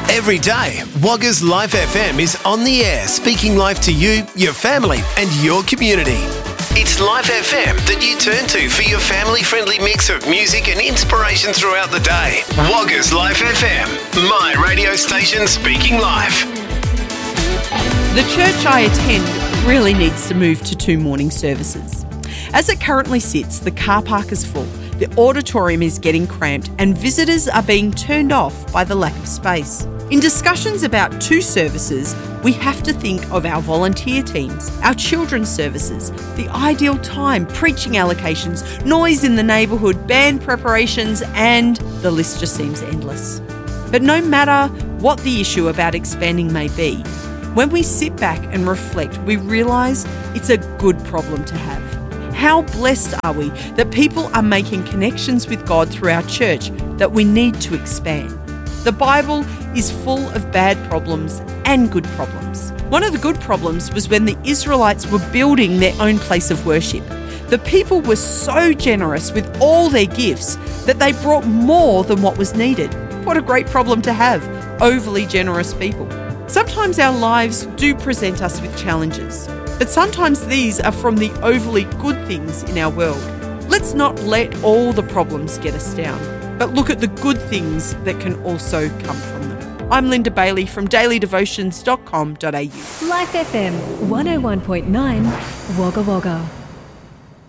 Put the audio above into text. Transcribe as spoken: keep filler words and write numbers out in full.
Every day, Wagga's Life F M is on the air, speaking life to you, your family and your community. It's Life F M that you turn to for your family-friendly mix of music and inspiration throughout the day. Wagga's Life F M, my radio station speaking life. The church I attend really needs to move to two morning services. As it currently sits, the car park is full, the auditorium is getting cramped, and visitors are being turned off by the lack of space. In discussions about two services, we have to think of our volunteer teams, our children's services, the ideal time, preaching allocations, noise in the neighbourhood, band preparations, and the list just seems endless. But no matter what the issue about expanding may be, when we sit back and reflect, we realise it's a good problem to have. How blessed are we that people are making connections with God through our church that we need to expand. The Bible is full of bad problems and good problems. One of the good problems was when the Israelites were building their own place of worship. The people were so generous with all their gifts that they brought more than what was needed. What a great problem to have, overly generous people. Sometimes our lives do present us with challenges, but sometimes these are from the overly good things in our world. Let's not let all the problems get us down, but look at the good things that can also come from them. I'm Linda Bailey from daily devotions dot com dot a u. Life F M one oh one point nine Wagga Wagga.